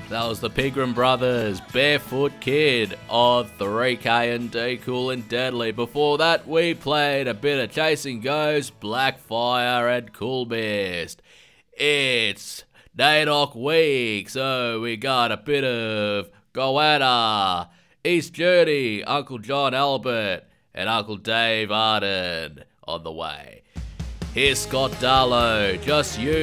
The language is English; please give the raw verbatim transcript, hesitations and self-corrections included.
That was the Pegram Brothers, Barefoot Kid on three K and D, Cool and Deadly. Before that, we played a bit of Chasing Ghosts, Blackfire and Cool Mist. It's NAIDOC week, so we got a bit of Goanna, East Journey, Uncle John Albert, and Uncle Dave Arden on the way. Here's Scott Darlow, Just You.